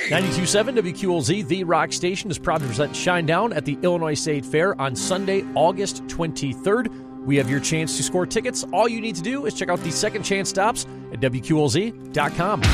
92.7 WQLZ, the rock station, is proud to present Shinedown at the Illinois State Fair on Sunday, August 23rd. We have your chance to score tickets. All you need to do is check out the second chance stops at WQLZ.com.